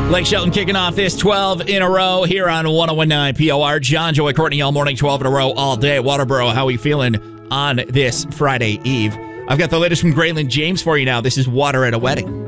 Blake Shelton kicking off this 12 in a row here on 101.9 POR. John, Joy, Courtney all morning, 12 in a row all day. Waterboro, how are we feeling on this Friday Eve? I've got the latest from Graylin James for you now. This is Water at a Wedding.